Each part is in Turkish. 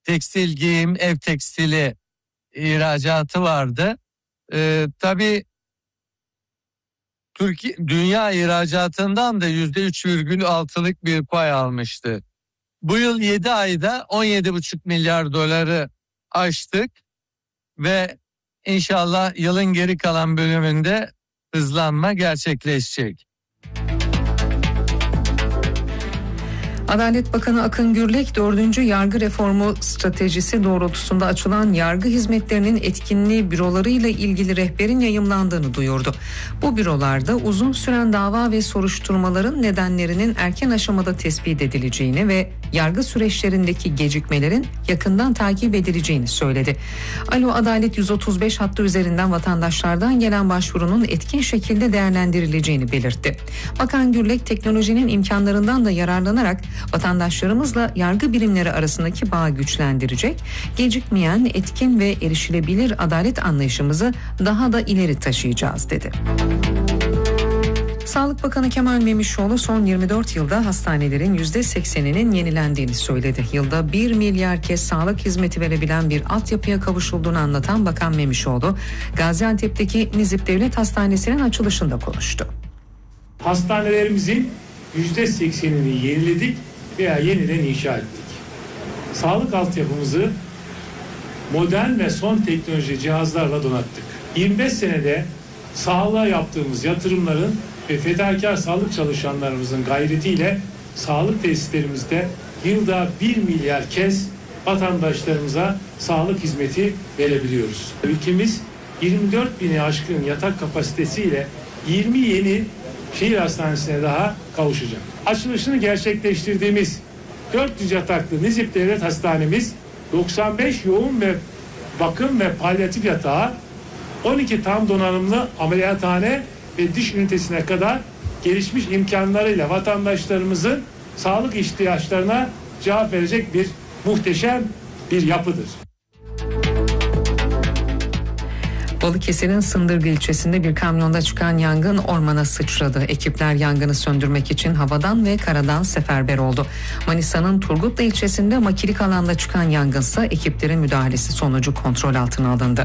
tekstil giyim, ev tekstili ihracatı vardı. Tabii Türkiye dünya ihracatından da %3,6'lık bir pay almıştı. Bu yıl 7 ayda 17,5 milyar doları aştık ve inşallah yılın geri kalan bölümünde hızlanma gerçekleşecek. Adalet Bakanı Akın Gürlek 4. Yargı Reformu stratejisi doğrultusunda açılan yargı hizmetlerinin etkinliği bürolarıyla ilgili rehberin yayımlandığını duyurdu. Bu bürolarda uzun süren dava ve soruşturmaların nedenlerinin erken aşamada tespit edileceğini ve yargı süreçlerindeki gecikmelerin yakından takip edileceğini söyledi. Alo Adalet 135 hattı üzerinden vatandaşlardan gelen başvurunun etkin şekilde değerlendirileceğini belirtti. Bakan Gürlek teknolojinin imkanlarından da yararlanarak vatandaşlarımızla yargı birimleri arasındaki bağı güçlendirecek, gecikmeyen, etkin ve erişilebilir adalet anlayışımızı daha da ileri taşıyacağız dedi. Sağlık Bakanı Kemal Memişoğlu son 24 yılda hastanelerin %80'inin yenilendiğini söyledi. Yılda 1 milyar kez sağlık hizmeti verebilen bir altyapıya kavuşulduğunu anlatan Bakan Memişoğlu, Gaziantep'teki Nizip Devlet Hastanesi'nin açılışında konuştu. Hastanelerimizin %80'ini yeniledik veya yeniden inşa ettik. Sağlık altyapımızı modern ve son teknoloji cihazlarla donattık. 25 senede sağlığa yaptığımız yatırımların ve fedakar sağlık çalışanlarımızın gayretiyle sağlık tesislerimizde yılda 1 milyar kez vatandaşlarımıza sağlık hizmeti verebiliyoruz. Ülkemiz 24 bini aşkın yatak kapasitesiyle 20 yeni şehir hastanesine daha kavuşacak. Açılışını gerçekleştirdiğimiz 400 yataklı Nizip Devlet Hastanemiz 95 yoğun ve bakım ve palyatif yatağı, 12 tam donanımlı ameliyathane ve diş ünitesine kadar gelişmiş imkanlarıyla vatandaşlarımızın sağlık ihtiyaçlarına cevap verecek bir muhteşem bir yapıdır. Balıkesir'in Sındırgı ilçesinde bir kamyonda çıkan yangın ormana sıçradı. Ekipler yangını söndürmek için havadan ve karadan seferber oldu. Manisa'nın Turgutlu ilçesinde makilik alanda çıkan yangınsa ekiplerin müdahalesi sonucu kontrol altına alındı.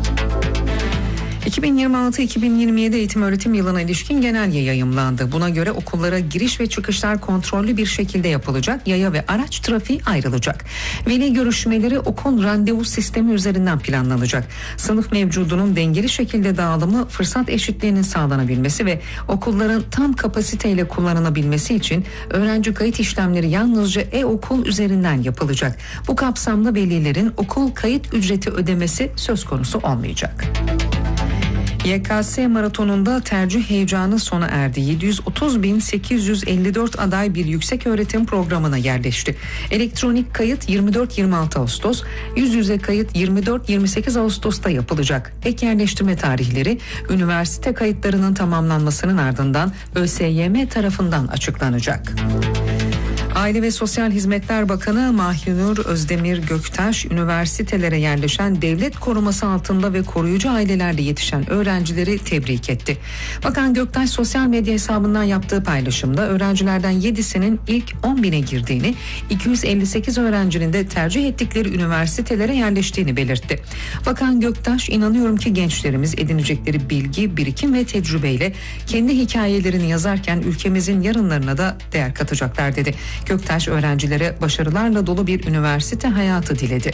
2026-2027 eğitim öğretim yılına ilişkin genelge yayımlandı. Buna göre okullara giriş ve çıkışlar kontrollü bir şekilde yapılacak, yaya ve araç trafiği ayrılacak. Veli görüşmeleri okul randevu sistemi üzerinden planlanacak. Sınıf mevcudunun dengeli şekilde dağılımı, fırsat eşitliğinin sağlanabilmesi ve okulların tam kapasiteyle kullanılabilmesi için öğrenci kayıt işlemleri yalnızca e-okul üzerinden yapılacak. Bu kapsamda velilerin okul kayıt ücreti ödemesi söz konusu olmayacak. YKS maratonunda tercih heyecanı sona erdi. 730.854 aday bir yükseköğretim programına yerleşti. Elektronik kayıt 24-26 Ağustos, yüz yüze kayıt 24-28 Ağustos'ta yapılacak. Ek yerleştirme tarihleri üniversite kayıtlarının tamamlanmasının ardından ÖSYM tarafından açıklanacak. Aile ve Sosyal Hizmetler Bakanı Mahinur Özdemir Göktaş, üniversitelere yerleşen devlet koruması altında ve koruyucu ailelerde yetişen öğrencileri tebrik etti. Bakan Göktaş sosyal medya hesabından yaptığı paylaşımda öğrencilerden 7'sinin ilk 10.000'e girdiğini, 258 öğrencinin de tercih ettikleri üniversitelere yerleştiğini belirtti. Bakan Göktaş, inanıyorum ki gençlerimiz edinecekleri bilgi, birikim ve tecrübeyle kendi hikayelerini yazarken ülkemizin yarınlarına da değer katacaklar dedi. Göktaş öğrencilere başarılarla dolu bir üniversite hayatı diledi.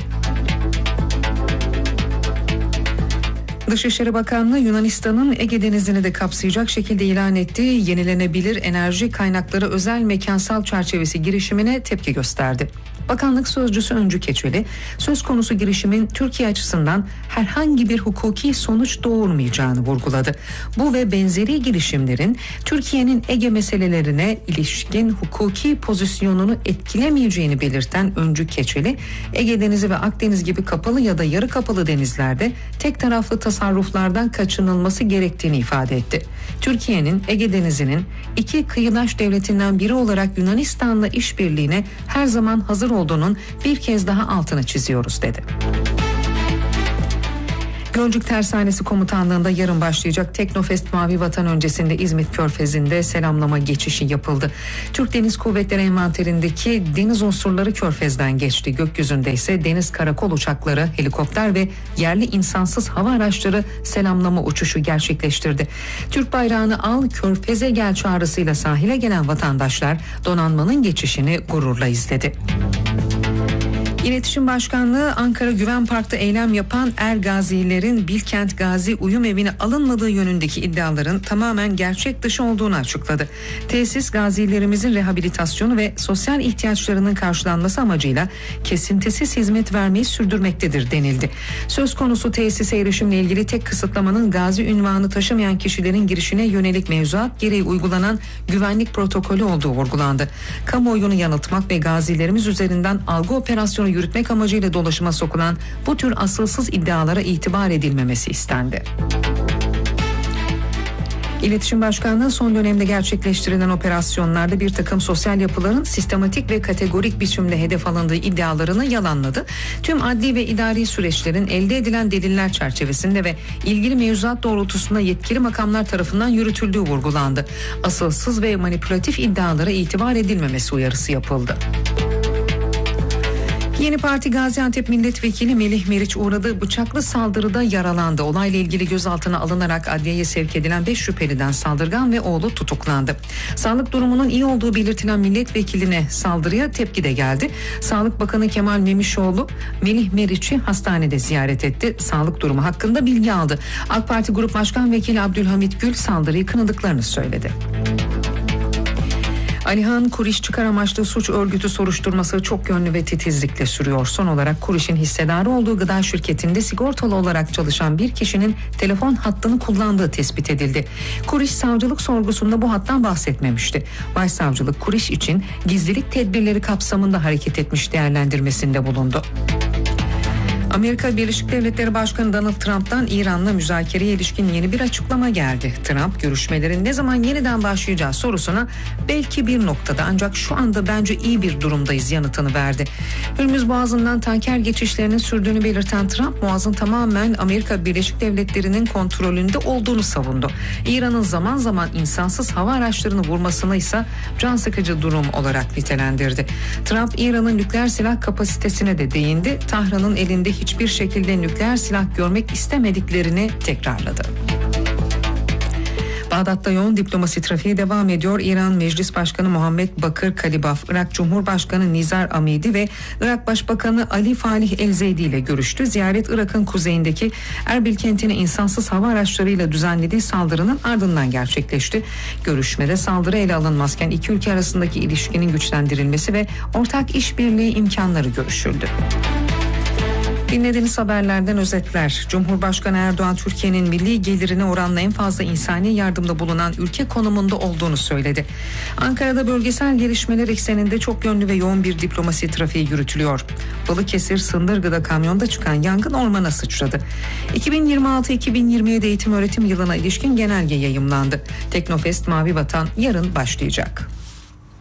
Dışişleri Bakanlığı Yunanistan'ın Ege Denizi'ni de kapsayacak şekilde ilan ettiği yenilenebilir enerji kaynakları özel mekansal çerçevesi girişimine tepki gösterdi. Bakanlık Sözcüsü Öncü Keçeli, söz konusu girişimin Türkiye açısından herhangi bir hukuki sonuç doğurmayacağını vurguladı. Bu ve benzeri girişimlerin Türkiye'nin Ege meselelerine ilişkin hukuki pozisyonunu etkilemeyeceğini belirten Öncü Keçeli, Ege Denizi ve Akdeniz gibi kapalı ya da yarı kapalı denizlerde tek taraflı tasarruflardan kaçınılması gerektiğini ifade etti. Türkiye'nin Ege Denizi'nin iki kıyıdaş devletinden biri olarak Yunanistan'la işbirliğine her zaman hazır olduğunun bir kez daha altını çiziyoruz dedi. Gölcük Tersanesi Komutanlığı'nda yarın başlayacak Teknofest Mavi Vatan öncesinde İzmit Körfezi'nde selamlama geçişi yapıldı. Türk Deniz Kuvvetleri envanterindeki deniz unsurları Körfez'den geçti. Gökyüzünde ise deniz karakol uçakları, helikopter ve yerli insansız hava araçları selamlama uçuşu gerçekleştirdi. Türk bayrağını al, Körfez'e gel çağrısıyla sahile gelen vatandaşlar donanmanın geçişini gururla izledi. İletişim Başkanlığı Ankara Güven Park'ta eylem yapan Gazilerin Bilkent Gazi Uyum Evi'ne alınmadığı yönündeki iddiaların tamamen gerçek dışı olduğunu açıkladı. Tesis gazilerimizin rehabilitasyonu ve sosyal ihtiyaçlarının karşılanması amacıyla kesintisiz hizmet vermeyi sürdürmektedir denildi. Söz konusu tesise erişimle ilgili tek kısıtlamanın gazi ünvanı taşımayan kişilerin girişine yönelik mevzuat gereği uygulanan güvenlik protokolü olduğu vurgulandı. Kamuoyunu yanıltmak ve gazilerimiz üzerinden algı operasyonu yürütmek amacıyla dolaşıma sokulan bu tür asılsız iddialara itibar edilmemesi istendi. İletişim Başkanlığı son dönemde gerçekleştirilen operasyonlarda bir takım sosyal yapıların sistematik ve kategorik biçimde hedef alındığı iddialarını yalanladı. Tüm adli ve idari süreçlerin elde edilen deliller çerçevesinde ve ilgili mevzuat doğrultusunda yetkili makamlar tarafından yürütüldüğü vurgulandı. Asılsız ve manipülatif iddialara itibar edilmemesi uyarısı yapıldı. Yeni Parti Gaziantep Milletvekili Melih Meriç uğradığı bıçaklı saldırıda yaralandı. Olayla ilgili gözaltına alınarak adliyeye sevk edilen 5 şüpheliden saldırgan ve oğlu tutuklandı. Sağlık durumunun iyi olduğu belirtilen milletvekiline saldırıya tepki de geldi. Sağlık Bakanı Kemal Memişoğlu Melih Meriç'i hastanede ziyaret etti. Sağlık durumu hakkında bilgi aldı. AK Parti Grup Başkan Vekili Abdülhamit Gül saldırıyı kınadıklarını söyledi. Alihan Kuriş çıkar amaçlı suç örgütü soruşturması çok yönlü ve titizlikle sürüyor. Son olarak Kuriş'in hissedarı olduğu gıda şirketinde sigortalı olarak çalışan bir kişinin telefon hattını kullandığı tespit edildi. Kuriş savcılık sorgusunda bu hattan bahsetmemişti. Başsavcılık Kuriş için gizlilik tedbirleri kapsamında hareket etmiş değerlendirmesinde bulundu. Amerika Birleşik Devletleri Başkanı Donald Trump'tan İran'la müzakereye ilişkin yeni bir açıklama geldi. Trump görüşmelerin ne zaman yeniden başlayacağı sorusuna belki bir noktada ancak şu anda bence iyi bir durumdayız yanıtını verdi. Hürmüz Boğazı'ndan tanker geçişlerinin sürdüğünü belirten Trump, Boğaz'ın tamamen Amerika Birleşik Devletleri'nin kontrolünde olduğunu savundu. İran'ın zaman zaman insansız hava araçlarını vurmasını ise can sıkıcı durum olarak nitelendirdi. Trump, İran'ın nükleer silah kapasitesine de değindi. Tahran'ın elinde hiçbir şekilde nükleer silah görmek istemediklerini tekrarladı. Bağdat'ta yoğun diplomasi trafiği devam ediyor. İran Meclis Başkanı Muhammed Bakır Kalibaf, Irak Cumhurbaşkanı Nizar Amidi ve Irak Başbakanı Ali Falih El-Zeydi ile görüştü. Ziyaret Irak'ın kuzeyindeki Erbil kentine insansız hava araçlarıyla düzenlediği saldırının ardından gerçekleşti. Görüşmede saldırı ele alınmazken iki ülke arasındaki ilişkinin güçlendirilmesi ve ortak işbirliği imkanları görüşüldü. Dinlediğiniz haberlerden özetler. Cumhurbaşkanı Erdoğan, Türkiye'nin milli gelirine oranla en fazla insani yardımda bulunan ülke konumunda olduğunu söyledi. Ankara'da bölgesel gelişmeler ekseninde çok yönlü ve yoğun bir diplomasi trafiği yürütülüyor. Balıkesir Sındırgı'da kamyonda çıkan yangın ormana sıçradı. 2026-2027 eğitim öğretim yılına ilişkin genelge yayımlandı. Teknofest Mavi Vatan yarın başlayacak.